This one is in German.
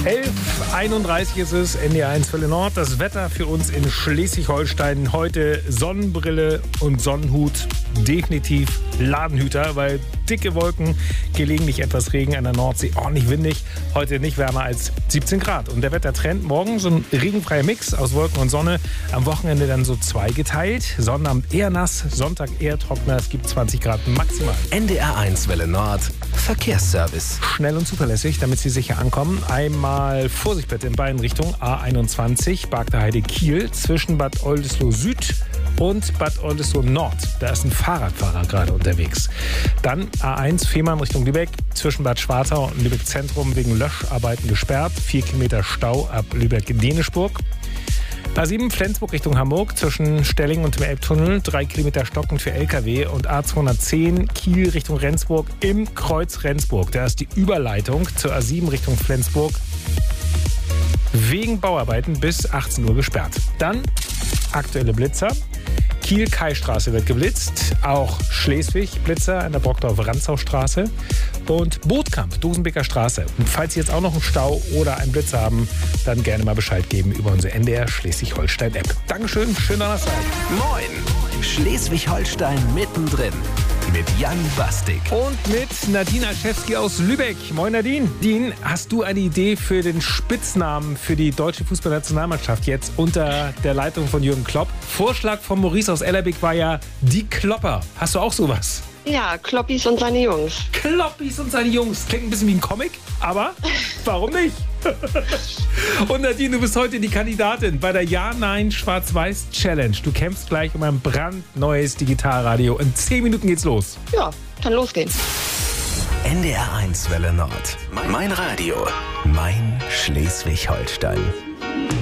11:31 ist es, NDR1 Welle Nord. Das Wetter für uns in Schleswig-Holstein. Heute Sonnenbrille und Sonnenhut. Definitiv Ladenhüter, weil dicke Wolken, gelegentlich etwas Regen an der Nordsee, ordentlich windig. Heute nicht wärmer als 17 Grad. Und der Wettertrend morgen so ein regenfreier Mix aus Wolken und Sonne. Am Wochenende dann so zweigeteilt. Sonnabend eher nass, Sonntag eher trockener. Es gibt 20 Grad maximal. NDR1 Welle Nord. Verkehrsservice. Schnell und zuverlässig, damit Sie sicher ankommen. Einmal Vorsicht bitte in beiden Richtungen. A21, Bargteheide Kiel, zwischen Bad Oldesloe Süd und Bad Oldesloe Nord. Da ist ein Fahrradfahrer gerade unterwegs. Dann A1 Fehmarn Richtung Lübeck, zwischen Bad Schwartau und Lübeck Zentrum wegen Löscharbeiten gesperrt. 4 Kilometer Stau ab Lübeck-Denisburg. A7 Flensburg Richtung Hamburg, zwischen Stelling und dem Elbtunnel, 3 Kilometer stockend für LKW. Und A210 Kiel Richtung Rendsburg im Kreuz Rendsburg. Da ist die Überleitung zur A7 Richtung Flensburg wegen Bauarbeiten bis 18 Uhr gesperrt. Dann aktuelle Blitzer. Kiel-Kai-Straße wird geblitzt, auch Schleswig-Blitzer an der Brockdorf-Ranzau-Straße und Bootkamp, Dosenbeker Straße. Und falls Sie jetzt auch noch einen Stau oder einen Blitzer haben, dann gerne mal Bescheid geben über unsere NDR Schleswig-Holstein-App. Dankeschön, schönen Donnerstag. Moin! Schleswig-Holstein mittendrin. Mit Jan Bastik. Und mit Nadine Aschewski aus Lübeck. Moin Nadine. Nadine, hast du eine Idee für den Spitznamen für die deutsche Fußballnationalmannschaft jetzt unter der Leitung von Jürgen Klopp? Vorschlag von Maurice aus Ellerbeck war ja die Klopper. Hast du auch sowas? Ja, Kloppis und seine Jungs. Kloppis und seine Jungs. Klingt ein bisschen wie ein Comic, aber warum nicht? Und Nadine, du bist heute die Kandidatin bei der Ja-Nein-Schwarz-Weiß-Challenge. Du kämpfst gleich um ein brandneues Digitalradio. In 10 Minuten geht's los. Ja, kann losgehen. NDR1 Welle Nord. Mein Radio. Mein Schleswig-Holstein.